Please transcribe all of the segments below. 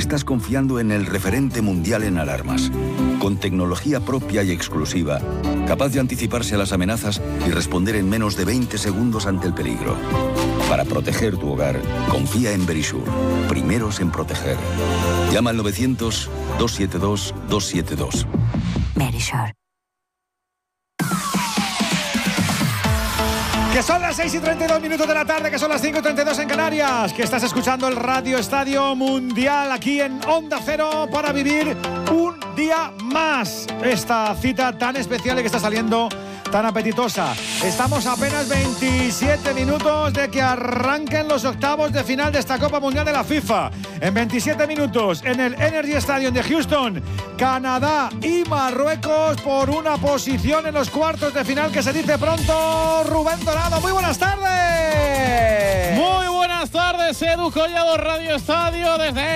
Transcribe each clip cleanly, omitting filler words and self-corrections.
estás confiando en el referente mundial en alarmas, con tecnología propia y exclusiva, capaz de anticiparse a las amenazas y responder en menos de 20 segundos ante el peligro. Para proteger tu hogar, confía en Verisure, primeros en proteger. Llama al 900-272-272. Verisure. Que son las 6:32 de la tarde, que son las 5:32 en Canarias, que estás escuchando el Radio Estadio Mundial aquí en Onda Cero para vivir un día más esta cita tan especial y que está saliendo tan apetitosa. Estamos a apenas 27 minutos de que arranquen los octavos de final de esta Copa Mundial de la FIFA. En 27 minutos, en el Energy Stadium de Houston, Canadá y Marruecos por una posición en los cuartos de final que se dice pronto. Rubén Dorado, muy buenas tardes. Muy buenas tardes, Edu Collado, Radio Estadio, desde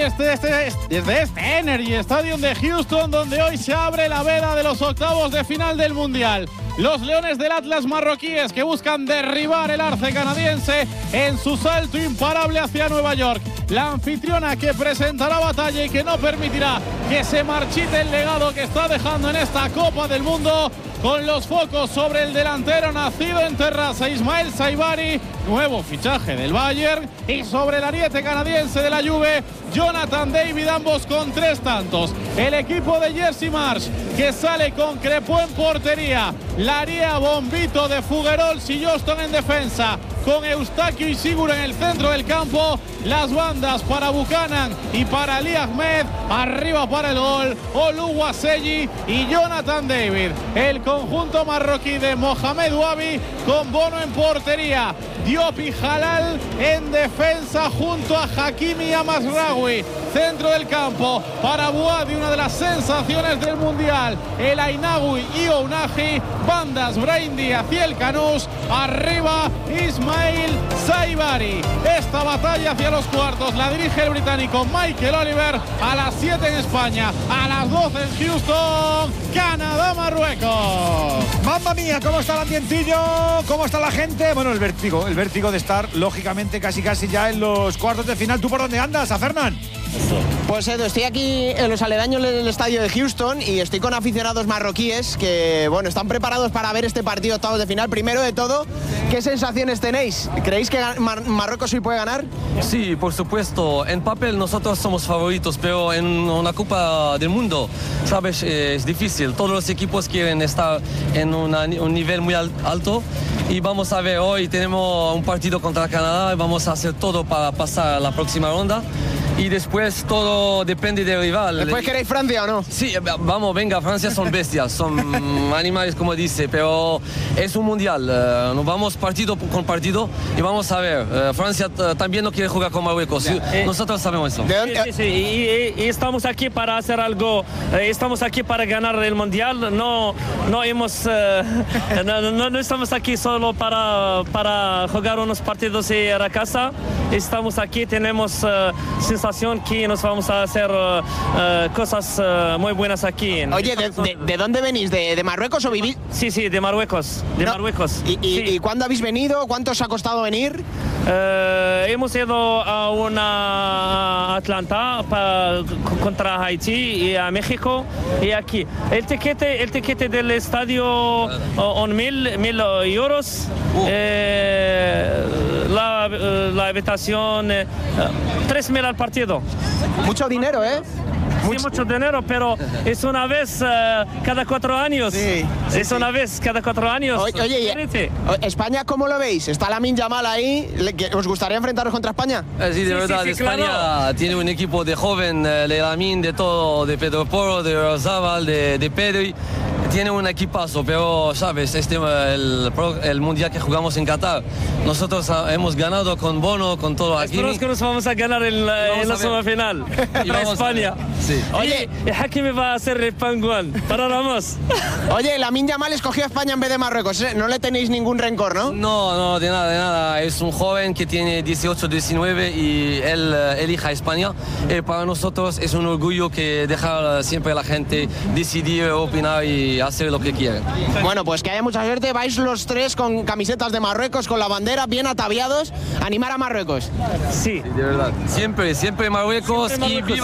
este Energy Stadium de Houston, donde hoy se abre la veda de los octavos de final del Mundial. Los Leones del Atlas marroquíes que buscan derribar el arce canadiense en su salto imparable hacia Nueva York. La anfitriona que presentará batalla y que no permitirá que se marchite el legado que está dejando en esta Copa del Mundo, con los focos sobre el delantero nacido en Terrassa, Ismael Saibari, nuevo fichaje del Bayern, y sobre el ariete canadiense de la Juve, Jonathan David, ambos con 3 tantos. El equipo de Jerzy Marsh, que sale con Crepó en portería, Laria, Bombito de Figuerols y Johnston en defensa, con Eustaquio y Siguro en el centro del campo. Las bandas para Buchanan y para Ali Ahmed, arriba para el gol Oluwaseyi y Jonathan David. El conjunto marroquí de Mohamed Wabi con Bono en portería, Diop y Halal en defensa junto a Hakimi y a Mazraoui. Centro del campo para Bouadi, una de las sensaciones del Mundial, el Ainaoui y Ounahi. Bandas Braindi hacia el Canús, arriba Ismail Saibari. Esta batalla hacia los cuartos la dirige el británico Michael Oliver. A las 7 en España, a las 12 en Houston, Canadá-Marruecos. ¡Mamma mía! ¿Cómo está el ambientillo? ¿Cómo está la gente? Bueno, el vértigo de estar, lógicamente, casi ya en los cuartos de final. ¿Tú por dónde andas, a Fernán? Pues Edu, estoy aquí en los aledaños del estadio de Houston y estoy con aficionados marroquíes que, bueno, están preparados para ver este partido octavos de final. Primero de todo, ¿qué sensaciones tenéis? ¿Creéis que Marruecos hoy puede ganar? Sí, por supuesto. En papel nosotros somos favoritos, pero en una Copa del Mundo, sabes, es difícil. Todos los equipos quieren estar en un nivel muy alto y vamos a ver, hoy tenemos un partido contra Canadá y vamos a hacer todo para pasar a la próxima ronda. Y después todo depende del rival. ¿Después queréis Francia o no? Sí, vamos, venga, Francia son bestias, son animales como dice, pero es un mundial, nos vamos partido con partido y vamos a ver, Francia también no quiere jugar con Marruecos, nosotros sabemos eso. Sí, y estamos aquí para hacer algo, estamos aquí para ganar el mundial, no estamos aquí solo para jugar unos partidos y ir a casa, estamos aquí, tenemos sensación que nos vamos a hacer cosas muy buenas aquí. Oye, ¿de dónde venís? ¿De Marruecos o vivís? Sí, de Marruecos. Marruecos. ¿Y cuándo habéis venido? ¿Cuánto os ha costado venir? Hemos ido a Atlanta contra Haití y a México y aquí. El tiquete del estadio son 1.000 euros. La habitación 3.000 al partido. Mucho dinero, ¿eh? Sí, mucho dinero, pero es una vez cada 4 años. Sí, una vez cada 4 años. Oye, ¿España cómo lo veis? ¿Está Lamine Yamal ahí? ¿Os gustaría enfrentaros contra España? Sí, de verdad, España claro. Tiene un equipo de joven, de Lamine, de todo, de Pedro Porro, de Oyarzabal, de Pedri. Tiene un equipazo, pero sabes, el mundial que jugamos en Qatar, nosotros hemos ganado con Bono, con todo aquí. Esperamos que nos vamos a ganar en la semifinal contra España. Sí. Oye, Hakimi va a hacer el panguán para Ramos. Oye, Lamine Yamal escogió a España en vez de Marruecos, ¿eh? No le tenéis ningún rencor, ¿no? No, de nada. Es un joven que tiene 18, 19 y él elige a España. Para nosotros es un orgullo que dejar siempre a la gente decidir, opinar y hacer lo que quiere. Bueno, pues que haya mucha suerte. Vais los tres con camisetas de Marruecos, con la bandera, bien ataviados. Animar a Marruecos. Sí, de verdad. Siempre Marruecos y viva